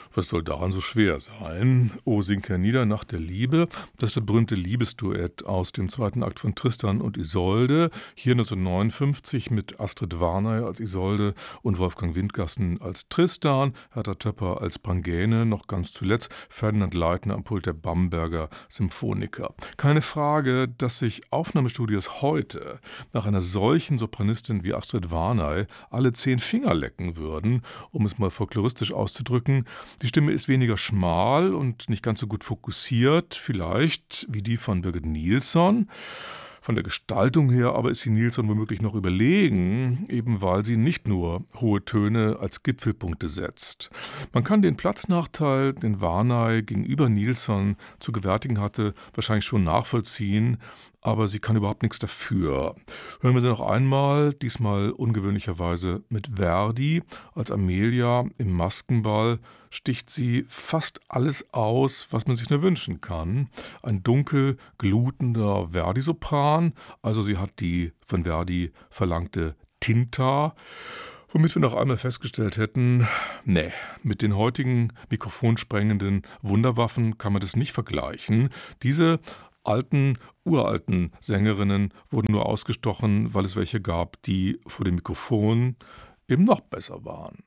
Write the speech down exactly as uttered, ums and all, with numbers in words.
Was soll daran so schwer sein? O singt hernieder nach der Liebe. Das ist das berühmte Liebesduett aus dem zweiten Akt von Tristan und Isolde. Hier neunzehnhundertneunundfünfzig mit Astrid Varnay als Isolde und Wolfgang Windgassen als Tristan, Hertha Töpper als Pangäne, noch ganz zuletzt Ferdinand Leitner am Pult der Bamberger Symphoniker. Keine Frage, dass sich Aufnahmestudios heute nach einer solchen Sopranistin wie Astrid Varnay alle zehn Finger lecken würden, um es mal folkloristisch auszudrücken. Die Stimme ist weniger schmal und nicht ganz so gut fokussiert, vielleicht wie die von Birgit Nilsson. Von der Gestaltung her aber ist sie Nilsson womöglich noch überlegen, eben weil sie nicht nur hohe Töne als Gipfelpunkte setzt. Man kann den Platznachteil, den Varnay gegenüber Nilsson zu gewärtigen hatte, wahrscheinlich schon nachvollziehen, aber sie kann überhaupt nichts dafür. Hören wir sie noch einmal, diesmal ungewöhnlicherweise mit Verdi. Als Amelia im Maskenball sticht sie fast alles aus, was man sich nur wünschen kann. Ein dunkel glutender Verdi-Sopran, also sie hat die von Verdi verlangte Tinta, womit wir noch einmal festgestellt hätten, nee, mit den heutigen mikrofonsprengenden Wunderwaffen kann man das nicht vergleichen. Diese alten, uralten Sängerinnen wurden nur ausgestochen, weil es welche gab, die vor dem Mikrofon eben noch besser waren.